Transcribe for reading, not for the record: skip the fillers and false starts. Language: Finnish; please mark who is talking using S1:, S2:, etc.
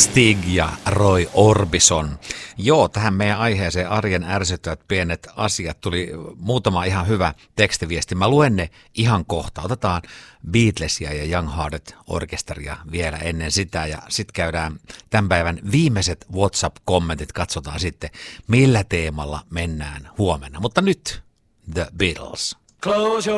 S1: Stig ja Roy Orbison. Joo, tähän meidän aiheeseen arjen ärsyttävät pienet asiat tuli muutama ihan hyvä tekstiviesti. Mä luen ne ihan kohta. Otetaan Beatlesia ja Young Hearted Orkesteria vielä ennen sitä ja sitten käydään tämän päivän viimeiset WhatsApp-kommentit. Katsotaan sitten, millä teemalla mennään huomenna. Mutta nyt The Beatles. Close your